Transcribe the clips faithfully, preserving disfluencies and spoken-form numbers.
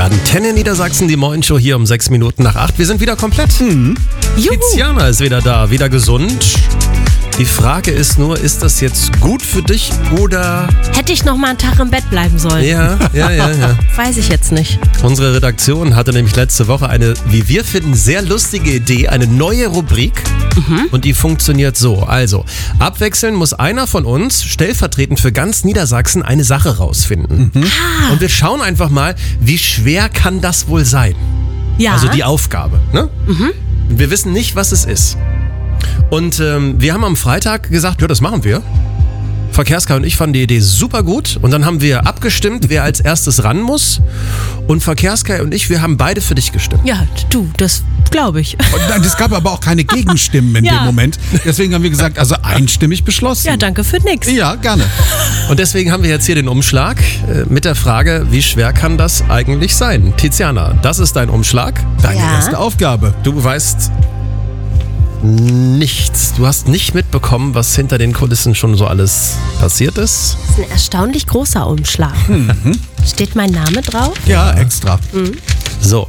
Antenne Niedersachsen, die Morgenshow hier um sechs Minuten nach acht. Wir sind wieder komplett. Mhm. Tiziana ist wieder da, wieder gesund. Die Frage ist nur, ist das jetzt gut für dich oder... Hätte ich noch mal einen Tag im Bett bleiben sollen? Ja, ja, ja, ja. Weiß ich jetzt nicht. Unsere Redaktion hatte nämlich letzte Woche eine, wie wir finden, sehr lustige Idee, eine neue Rubrik. Mhm. Und die funktioniert so. Also, abwechselnd muss einer von uns stellvertretend für ganz Niedersachsen eine Sache rausfinden. Mhm. Ah. Und wir schauen einfach mal, wie schwer kann das wohl sein? Ja. Also die Aufgabe. Ne? Mhm. Wir wissen nicht, was es ist. Und ähm, wir haben am Freitag gesagt, ja, das machen wir. Verkehrskar und ich fanden die Idee super gut. Und dann haben wir abgestimmt, wer als erstes ran muss. Und Verkehrskar und ich, wir haben beide für dich gestimmt. Ja, du, das glaube ich. Und es gab aber auch keine Gegenstimmen in Ja. dem Moment. Deswegen haben wir gesagt, also einstimmig beschlossen. Ja, danke für nix. Ja, gerne. Und deswegen haben wir jetzt hier den Umschlag äh, mit der Frage, wie schwer kann das eigentlich sein? Tiziana, das ist dein Umschlag. Deine Ja. erste Aufgabe. Du weißt nichts. Du hast nicht mitbekommen, was hinter den Kulissen schon so alles passiert ist. Das ist ein erstaunlich großer Umschlag. Mhm. Steht mein Name drauf? Ja, extra. So.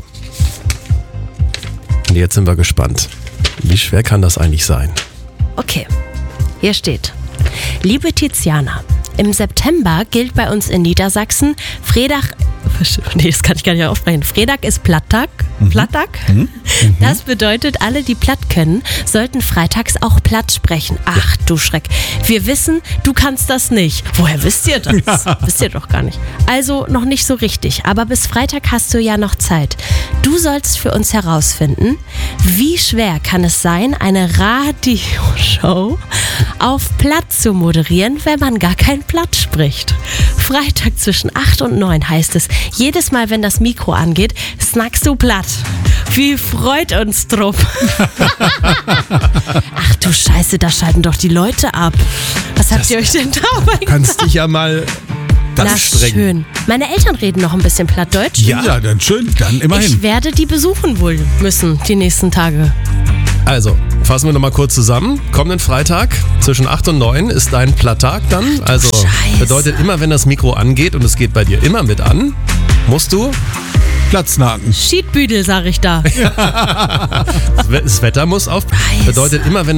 Und jetzt sind wir gespannt. Wie schwer kann das eigentlich sein? Okay, hier steht: Liebe Tiziana, im September gilt bei uns in Niedersachsen Freitag. Nee, das kann ich gar nicht aussprechen. Freitag ist Platttag. Platttag? Mhm. Das bedeutet, alle, die platt können, sollten freitags auch platt sprechen. Ach du Schreck. Wir wissen, du kannst das nicht. Woher wisst ihr das? Ja. Wisst ihr doch gar nicht. Also noch nicht so richtig. Aber bis Freitag hast du ja noch Zeit. Du sollst für uns herausfinden, wie schwer kann es sein, eine Radioshow auf Platt zu moderieren, wenn man gar kein Platt spricht. Freitag zwischen acht und neun heißt es, jedes Mal, wenn das Mikro angeht, snackst du platt. Wie freut uns drum. Ach du Scheiße, da schalten doch die Leute ab. Was habt Das- ihr euch denn dabei Du kannst dich ja mal Na anstrengen. schön. Meine Eltern reden noch ein bisschen Plattdeutsch. Ja, ja, dann schön. Dann immerhin. Ich werde die besuchen wohl müssen, die nächsten Tage. Also, fassen wir nochmal kurz zusammen. Kommenden Freitag zwischen acht und neun ist dein Platttag dann. Also Scheiße. bedeutet immer, wenn das Mikro angeht und es geht bei dir immer mit an, musst du, Platznaken. Schiedbüdel, sag ich da. das Wetter muss auf, Scheiße. bedeutet immer, wenn